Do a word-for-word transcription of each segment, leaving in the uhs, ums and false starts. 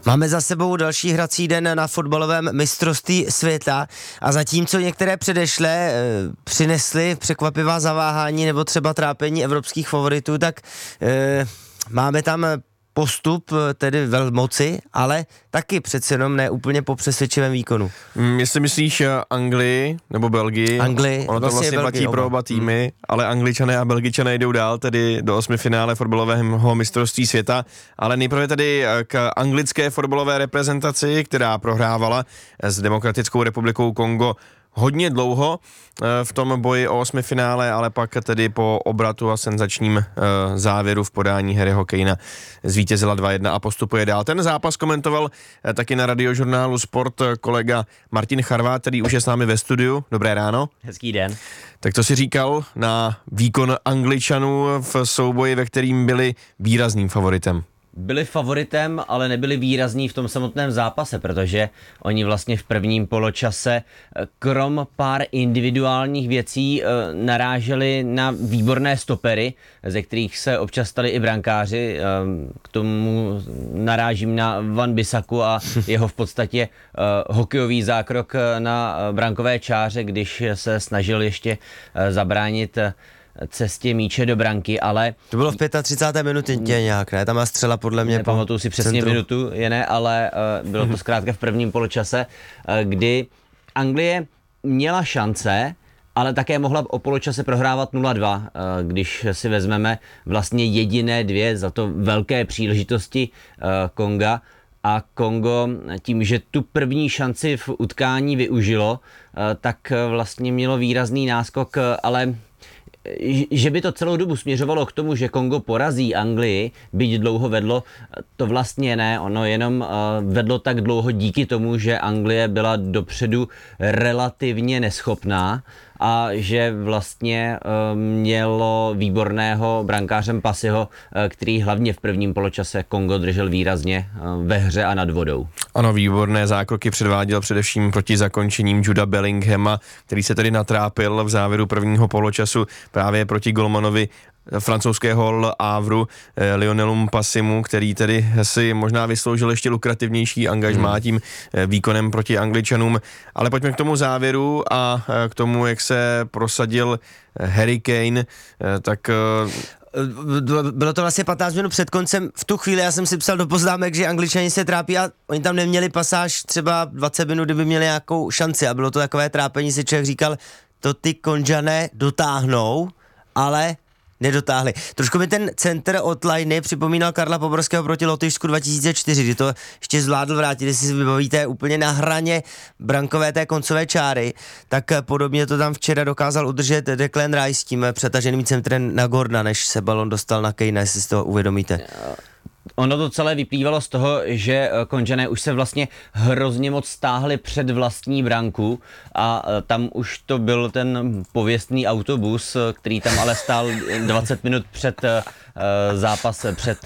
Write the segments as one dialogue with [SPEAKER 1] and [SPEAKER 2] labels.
[SPEAKER 1] Máme za sebou další hrací den na fotbalovém mistrovství světa a zatímco některé předešlé e, přinesly překvapivá zaváhání nebo třeba trápení evropských favoritů, tak e, máme tam postup, tedy velmoci, ale taky přece jenom ne úplně po přesvědčivém výkonu.
[SPEAKER 2] Mm, jestli myslíš Anglii nebo Belgii,
[SPEAKER 1] Anglii,
[SPEAKER 2] ono to
[SPEAKER 1] vlastně,
[SPEAKER 2] vlastně
[SPEAKER 1] Belgii,
[SPEAKER 2] platí pro oba týmy, hmm. ale Angličané a Belgičané jdou dál, tedy do osmifinále fotbalového mistrovství světa, ale nejprve tedy k anglické fotbalové reprezentaci, která prohrávala s Demokratickou republikou Kongo hodně dlouho v tom boji o osmifinále, ale pak tedy po obratu a senzačním závěru v podání Harryho Kanea zvítězila dva jedna a postupuje dál. Ten zápas komentoval taky na radiožurnálu Sport kolega Martin Charvát, který už je s námi ve studiu. Dobré ráno.
[SPEAKER 3] Hezký den.
[SPEAKER 2] Tak co si říkal na výkon Angličanů v souboji, ve kterým byli výrazným favoritem?
[SPEAKER 3] Byli favoritem, ale nebyli výrazní v tom samotném zápase, protože oni vlastně v prvním poločase krom pár individuálních věcí naráželi na výborné stopery, ze kterých se občas stali i brankáři. K tomu narážím na Van Bissaku a jeho v podstatě hokejový zákrok na brankové čáře, když se snažil ještě zabránit cestě míče do branky, ale...
[SPEAKER 1] To bylo v třicáté páté minutě nějak, ne? Tam má střela podle mě...
[SPEAKER 3] Nepamatuju si přesně centru. Minutu, je ne, ale uh, bylo to zkrátka v prvním poločase, uh, kdy Anglie měla šance, ale také mohla o poločase prohrávat nula dva, uh, když si vezmeme vlastně jediné dvě za to velké příležitosti uh, Konga. A Kongo tím, že tu první šanci v utkání využilo, uh, tak vlastně mělo výrazný náskok, ale... že by to celou dobu směřovalo k tomu, že Kongo porazí Anglii, byť dlouho vedlo, to vlastně ne, ono jenom vedlo tak dlouho díky tomu, že Anglie byla dopředu relativně neschopná a že vlastně mělo výborného brankářem Pasiho, který hlavně v prvním poločase Kongo držel výrazně ve hře a nad vodou.
[SPEAKER 2] Ano, výborné zákroky předváděl především proti zakončením Juda Bellinghama, který se tedy natrápil v závěru prvního poločasu právě proti golmanovi francouzského L Havru eh, Lionelu Mpassimu, který tedy si možná vysloužil ještě lukrativnější angažmá hmm. tím eh, výkonem proti Angličanům. Ale pojďme k tomu závěru a eh, k tomu, jak se prosadil eh, Harry Kane, eh, tak... Eh,
[SPEAKER 1] Bylo to vlastně patnáct minut před koncem. V tu chvíli já jsem si psal do poznámek, že Angličani se trápí a oni tam neměli pasáž třeba dvacet minut, kdyby měli nějakou šanci a bylo to takové trápení, si člověk říkal, to ty Konžané dotáhnou, ale nedotáhli. Trošku mi ten center od Lajny připomínal Karla Poborského proti Lotyšsku dva tisíce čtyři, kdy to ještě zvládl vrátit, jestli si vybavíte, úplně na hraně brankové té koncové čáry, tak podobně to tam včera dokázal udržet Declan Rice s tím přetaženým centrem na Gordona, než se balon dostal na Kanea, jestli si to uvědomíte.
[SPEAKER 3] Ono to celé vyplývalo z toho, že Konžané už se vlastně hrozně moc stáhli před vlastní branku a tam už to byl ten pověstný autobus, který tam ale stál dvacet minut před zápas, před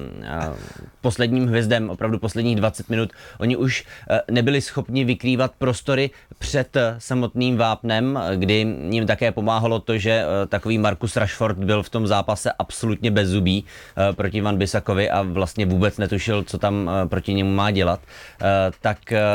[SPEAKER 3] posledním hvězdem, opravdu posledních dvacet minut. Oni už nebyli schopni vykrývat prostory před samotným vápnem, kdy jim také pomáhalo to, že takový Marcus Rashford byl v tom zápase absolutně bezzubý proti Van Bissakovi a vlastně vůbec netušil, co tam proti němu má dělat. Tak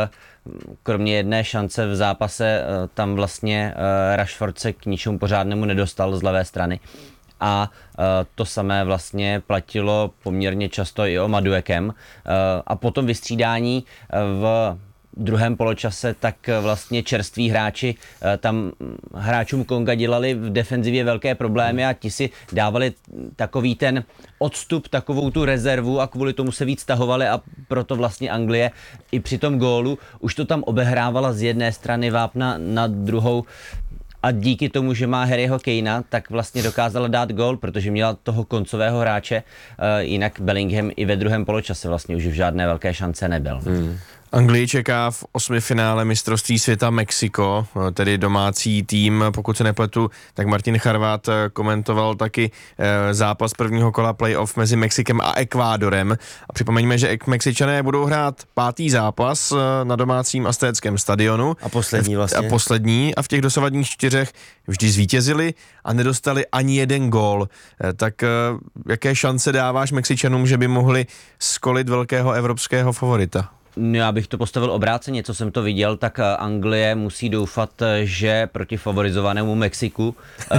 [SPEAKER 3] kromě jedné šance v zápase tam vlastně Rashford se k ničemu pořádnému nedostal z levé strany. A uh, to samé vlastně platilo poměrně často i o Maduekem. Uh, a potom vystřídání uh, v druhém poločase, tak vlastně čerství hráči uh, tam hráčům Konga dělali v defenzivě velké problémy a ti si dávali takový ten odstup, takovou tu rezervu a kvůli tomu se víc tahovali a proto vlastně Anglie i při tom gólu už to tam obehrávala z jedné strany vápna na druhou. A díky tomu, že má Harryho Kanea, tak vlastně dokázala dát gól, protože měla toho koncového hráče, uh, jinak Bellingham i ve druhém poločase vlastně už v žádné velké šance nebyl. Hmm.
[SPEAKER 2] Anglii čeká v osmifinále mistrovství světa Mexiko, tedy domácí tým, pokud se nepletu, tak Martin Charvát komentoval taky zápas prvního kola playoff mezi Mexikem a Ekvádorem. A připomeňme, že Mexičané budou hrát pátý zápas na domácím aztéckém stadionu.
[SPEAKER 1] A poslední vlastně.
[SPEAKER 2] A poslední a v těch dosavadních čtyřech vždy zvítězili a nedostali ani jeden gól. Tak jaké šance dáváš Mexičanům, že by mohli skolit velkého evropského favorita?
[SPEAKER 3] Já bych to postavil obráceně, co jsem to viděl, tak Anglie musí doufat, že proti favorizovanému Mexiku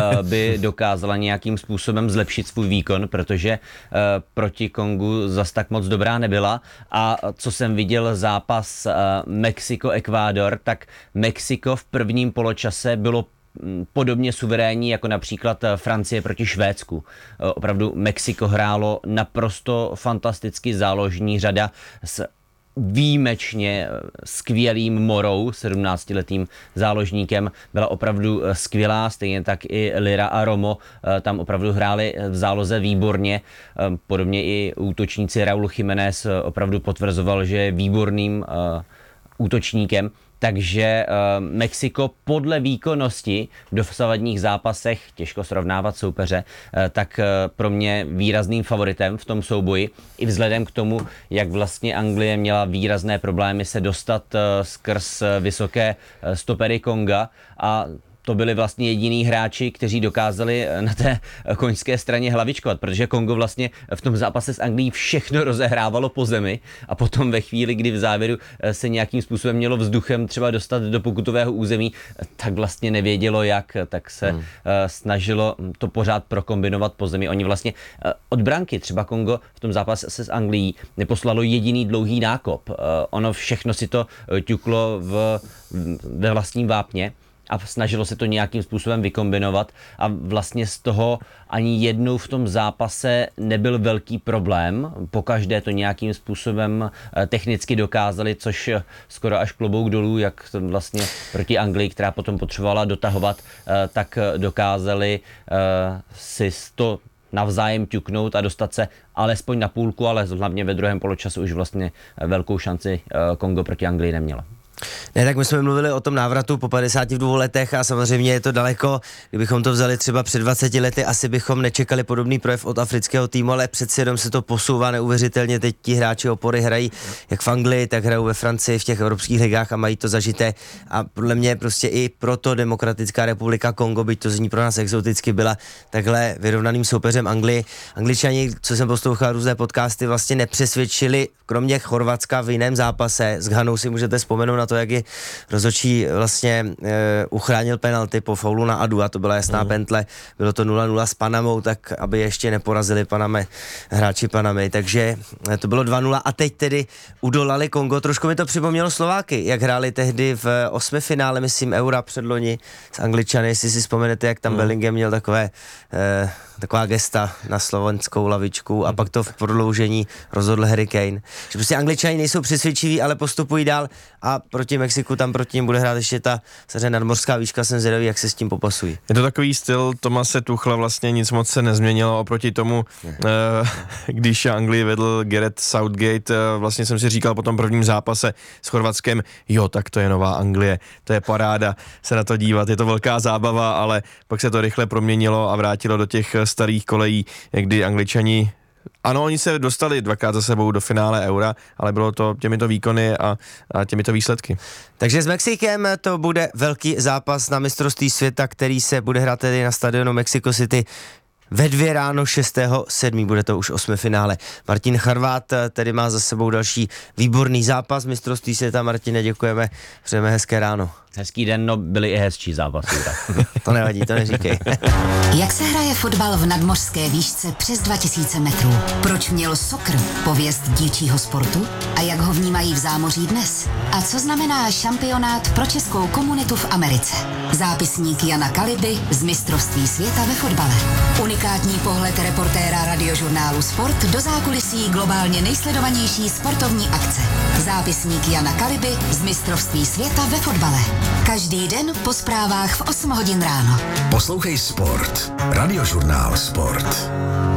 [SPEAKER 3] by dokázala nějakým způsobem zlepšit svůj výkon, protože proti Kongu zas tak moc dobrá nebyla. A co jsem viděl zápas Mexiko-Ekvádor, tak Mexiko v prvním poločase bylo podobně suverénní jako například Francie proti Švédsku. Opravdu Mexiko hrálo naprosto fantasticky, záložní řada s výjimečně skvělým Morou, sedmnáctiletým záložníkem, byla opravdu skvělá, stejně tak i Lira a Romo tam opravdu hráli v záloze výborně, podobně i útočníci Raúl Jiménez opravdu potvrzoval, že je výborným útočníkem. Takže uh, Mexiko podle výkonnosti v dosavadních zápasech, těžko srovnávat soupeře, uh, tak uh, pro mě výrazným favoritem v tom souboji. I vzhledem k tomu, jak vlastně Anglie měla výrazné problémy se dostat uh, skrz uh, vysoké uh, stopery Konga a to byli vlastně jediní hráči, kteří dokázali na té koňské straně hlavičkovat, protože Kongo vlastně v tom zápase s Anglií všechno rozehrávalo po zemi a potom ve chvíli, kdy v závěru se nějakým způsobem mělo vzduchem třeba dostat do pokutového území, tak vlastně nevědělo jak, tak se hmm. snažilo to pořád prokombinovat po zemi. Oni vlastně od branky, třeba Kongo v tom zápase se s Anglií neposlalo jediný dlouhý nákop. Ono všechno si to ťuklo v, ve vlastním vápně a snažilo se to nějakým způsobem vykombinovat a vlastně z toho ani jednou v tom zápase nebyl velký problém. Pokaždé to nějakým způsobem technicky dokázali, což skoro až klobouk dolů, jak to vlastně proti Anglii, která potom potřebovala dotahovat, tak dokázali si to navzájem ťuknout a dostat se alespoň na půlku, ale hlavně ve druhém poločasu už vlastně velkou šanci Kongo proti Anglii neměla.
[SPEAKER 1] Ne, tak my jsme mluvili o tom návratu po padesáti dvou letech a samozřejmě je to daleko, kdybychom to vzali třeba před dvaceti lety, asi bychom nečekali podobný projev od afrického týmu, ale přeci jenom se to posouvá neuvěřitelně, teď ti hráči opory hrají jak v Anglii, tak hrajou ve Francii v těch evropských ligách a mají to zažité a podle mě prostě i proto Demokratická republika Kongo, byť to zní pro nás exoticky, byla takhle vyrovnaným soupeřem Anglii. Angličani, co jsem poslouchal různé podcasty, vlastně nepřesvědčili, kromě Chorvatska v jiném zápase, s Ghanou si můžete vzpomenout na to, jak ji rozhodčí vlastně e, uchránil penalty po faulu na Adu a to byla jasná mm. pentle, bylo to nula nula s Panamou, tak aby ještě neporazili Paname, hráči Panamy, takže to bylo dva nula a teď tedy udolali Kongo, trošku mi to připomnělo Slováky, jak hráli tehdy v osmifinále, myslím, Eura předloni s Angličany, jestli si vzpomenete, jak tam mm. Bellingham měl takové e, taková gesta na slovenskou lavičku a pak to v prodloužení rozhodl Harry Kane. Že prostě Angličani nejsou přesvědčiví, ale postupují dál a proti Mexiku tam proti ním bude hrát ještě ta samozřejmě nadmořská výška, jsem zvědavý, jak se s tím popasují.
[SPEAKER 2] Je to takový styl Tomase Tuchla, vlastně nic moc se nezměnilo oproti tomu, eh, když Anglii vedl Gareth Southgate, eh, vlastně jsem si říkal po tom prvním zápase s Chorvatskem, jo, tak to je nová Anglie, to je paráda se na to dívat, je to velká zábava, ale pak se to rychle proměnilo a vrátilo do těch starých kolejí, kdy Angličani, ano, oni se dostali dvakrát za sebou do finále Eura, ale bylo to těmito výkony a, a těmito výsledky.
[SPEAKER 1] Takže s Mexikem to bude velký zápas na mistrovství světa, který se bude hrát tedy na stadionu Mexico City ve dvě ráno šestého sedmého bude to už osmifinále. Martin Charvát tedy má za sebou další výborný zápas mistrovství světa. Martine, děkujeme, přejeme hezké ráno.
[SPEAKER 3] Hezký den, no byly i hezčí zápasy. Tak.
[SPEAKER 1] To nevadí, to neříkej.
[SPEAKER 4] Jak se hraje fotbal v nadmořské výšce přes dva tisíce metrů? Proč měl soccer pověst dívčího sportu? A jak ho vnímají v zámoří dnes? A co znamená šampionát pro českou komunitu v Americe? Zápisník Jana Kaliby z mistrovství světa ve fotbale. Unikátní pohled reportéra radiožurnálu Sport do zákulisí globálně nejsledovanější sportovní akce. Zápisník Jana Kaliby z mistrovství světa ve fotbale. Každý den po zprávách v osm hodin ráno.
[SPEAKER 5] Poslouchej Sport. Radiožurnál Sport.